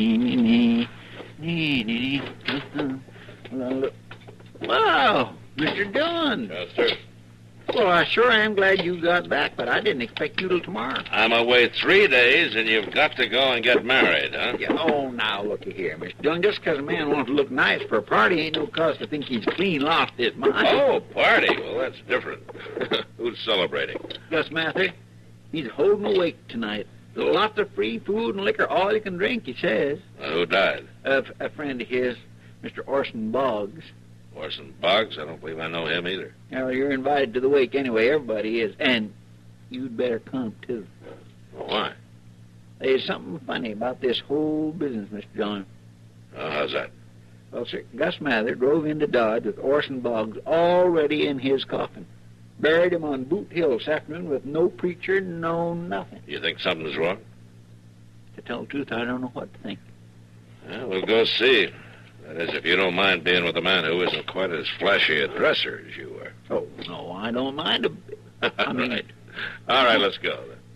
Wow, Mr. Dillon. Yes, sir. Well, I sure am glad you got back, but I didn't expect you till tomorrow. I'm away 3 days, and you've got to go and get married, huh? Yeah, oh, now, looky here, Mr. Dillon. Just 'cause a man wants to look nice for a party ain't no cause to think he's clean lost his mind. Oh, party. Well, that's different. Who's celebrating? Gus Mather, he's holding a wake tonight. Lots of free food and liquor, all you can drink, he says. Who died? A friend of his, Mr. Orson Boggs. Orson Boggs? I don't believe I know him either. Well, you're invited to the wake anyway. Everybody is. And you'd better come, too. Well, why? There's something funny about this whole business, Mr. John. Oh, how's that? Well, sir, Gus Mather drove into Dodge with Orson Boggs already in his coffin. Buried him on Boot Hill this afternoon with no preacher, no nothing. You think something's wrong? To tell the truth, I don't know what to think. Well, we'll go see. That is, if you don't mind being with a man who isn't quite as flashy a dresser as you are. Oh, no, I don't mind a bit. I mean, right. All right, let's go then.